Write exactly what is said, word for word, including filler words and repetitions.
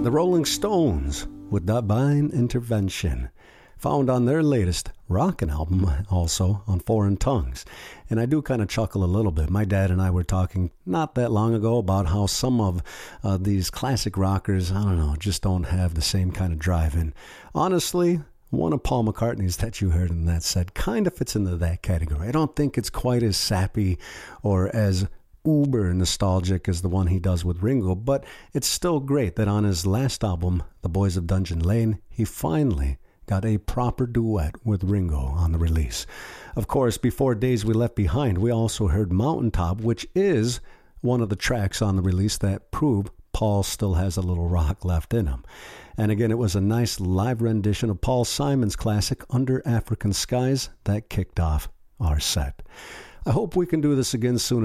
The Rolling Stones with Divine Intervention, found on their latest rockin' album, also on Foreign Tongues. And I do kind of chuckle a little bit. My dad and I were talking not that long ago about how some of uh, these classic rockers, I don't know, just don't have the same kind of drive. And honestly, one of Paul McCartney's that you heard in that set kind of fits into that category. I don't think it's quite as sappy or as uber nostalgic as the one he does with Ringo, but it's still great that on his last album, The Boys of Dungeon Lane, he finally got a proper duet with Ringo on the release. Of course, before Days We Left Behind, we also heard Mountaintop, which is one of the tracks on the release that prove Paul still has a little rock left in him. And again, it was a nice live rendition of Paul Simon's classic Under African Skies that kicked off our set. I hope we can do this again soon